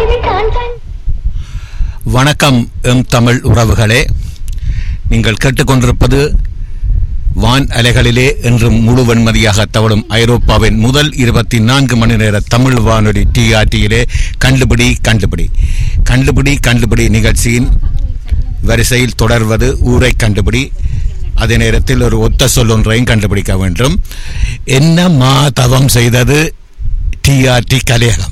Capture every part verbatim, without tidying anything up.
வணக்கம் எம் தமிழ் உறவுகளே, நீங்கள் கேட்டுக்கொண்டிருப்பது வான் அலைகளிலே என்றும் முழு வெண்மதியாக தவழும் ஐரோப்பாவின் முதல் இருபத்தி நான்கு மணி நேர தமிழ் வானொலி டிஆர்டியிலே கண்டுபிடி கண்டுபிடி கண்டுபிடி கண்டுபிடி நிகழ்ச்சியின் வரிசையில் தொடர்வது ஊரை கண்டுபிடி. அதே நேரத்தில் ஒரு ஒத்த சொல் ஒன்றையும் கண்டுபிடிக்க வேண்டும். என்ன மா தவம் செய்தது டிஆர்டி கலையகம்?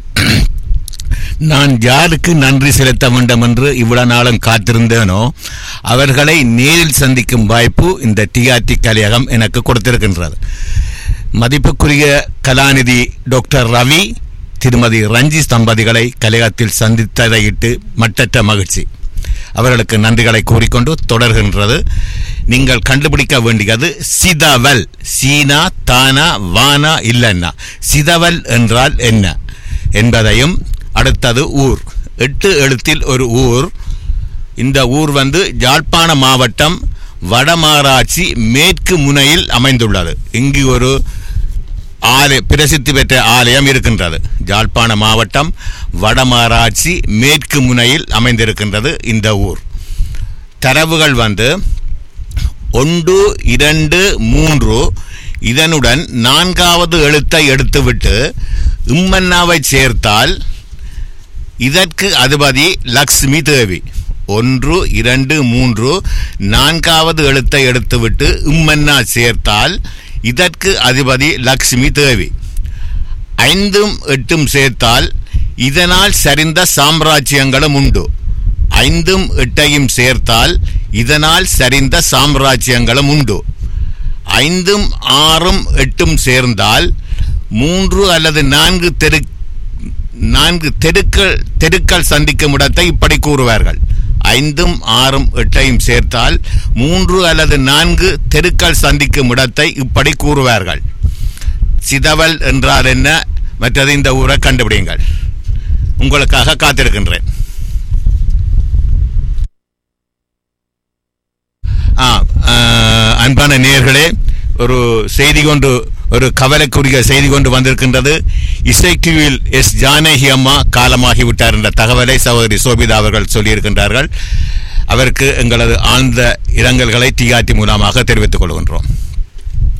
நான் யாருக்கு நன்றி செலுத்த வேண்டும் என்று இவ்வளவு நாளும் காத்திருந்தேனோ அவர்களை நேரில் சந்திக்கும் வாய்ப்பு இந்த டிஆர்டி கலையகம் எனக்கு கொடுத்திருக்கின்றது. மதிப்புக்குரிய கலாநிதி டாக்டர் ரவி திருமதி ரஞ்சி தம்பதிகளை கலையகத்தில் சந்தித்ததையிட்டு மட்டற்ற மகிழ்ச்சி. அவர்களுக்கு நன்றிகளை கூறிக்கொண்டு தொடர்கின்றது. நீங்கள் கண்டுபிடிக்க வேண்டியது சிதவல். சீனா தானா வானா இல்லைன்னா சிதவல் என்றால் என்ன என்பதையும், அடுத்தது ஊர். எட்டு எழுத்தில் ஒரு ஊர். இந்த ஊர் வந்து யாழ்ப்பாண மாவட்டம் வடமாராட்சி மேற்கு முனையில் அமைந்துள்ளது. இங்கு ஒரு ஆலய பிரசித்தி பெற்ற ஆலயம் இருக்கின்றது. யாழ்ப்பாண மாவட்டம் வடமாராட்சி மேற்கு முனையில் அமைந்திருக்கின்றது இந்த ஊர். தரவுகள் வந்து ஒன்று இரண்டு மூன்று. இதனுடன் நான்காவது எழுத்தை எடுத்துவிட்டு இம்மன்னாவை சேர்த்தால் இதற்கு அதிபதி லக்ஷ்மி தேவி. ஒன்று இரண்டு மூன்று நான்காவது எழுத்தை எடுத்துவிட்டு இம்மன்னா சேர்த்தால் இதற்கு அதிபதி லக்ஷ்மி தேவி. ஐந்தும் எட்டும் சேர்த்தால் இதனால் சரிந்த சாம்ராஜ்யங்களும் உண்டு. ஐந்தும் எட்டையும் சேர்த்தால் இதனால் சரிந்த சாம்ராஜ்யங்களும் உண்டு. ஐந்தும் ஆறும் எட்டும் சேர்ந்தால் மூன்று அல்லது நான்கு தெரு நான்கு தெருக்கள் தெருக்கள் சந்திக்கும் இடத்தை இப்படி கூறுவார்கள். ஐந்தும் ஆறும் எட்டையும் சேர்த்தால் மூன்று அல்லது நான்கு தெருக்கள் சந்திக்கும் இடத்தை இப்படி கூறுவார்கள். சிதவல் என்றால் என்ன? மற்றது இந்த ஊரை கண்டுபிடிங்கள். உங்களுக்காக காத்திருக்கின்றேன். அன்பான நேயர்களே, ஒரு செய்தி கொண்டு ஒரு கவலைக்குரிய செய்தி கொண்டு வந்திருக்கின்றது. இசைக்குவில் எஸ் ஜானகி அம்மா காலமாகிவிட்டார் என்ற தகவலை சகோதரி சோபிதா அவர்கள் சொல்லியிருக்கின்றார்கள். அவருக்கு எங்களது ஆழ்ந்த இரங்கல்களை டிஆர்டி மூலமாக தெரிவித்துக் கொள்கின்றோம்.